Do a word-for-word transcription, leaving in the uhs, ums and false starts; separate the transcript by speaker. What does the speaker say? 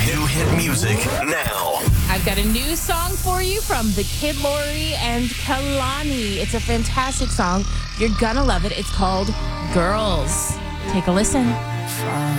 Speaker 1: New hit music now.
Speaker 2: I've got a new song for you from the Kid Laroi and Kalani. It's a fantastic song. You're gonna love it. It's called Girls. Take a listen.